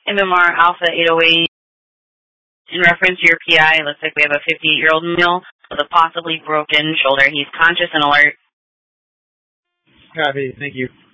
MMR Alpha 808. In reference to your PI, it looks like we have a 58-year-old male with a possibly broken shoulder. He's conscious and alert. Copy. Thank you.